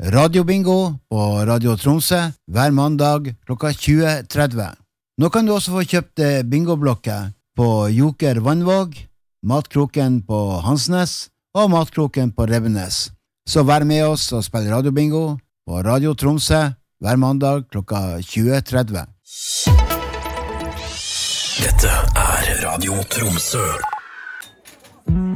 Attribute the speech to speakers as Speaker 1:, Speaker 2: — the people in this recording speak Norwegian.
Speaker 1: radiobingo på Radio Tromsø hver mandag klokka 20:30. Nå kan du også få kjøpt bingoblokker på Joker Vannvåg, Matkroken på Hansnes og Matkroken på Revenes. Så vær med oss og spill radiobingo på Radio Tromsø hver mandag klokka 20:30.
Speaker 2: Dette Radio Tromsø.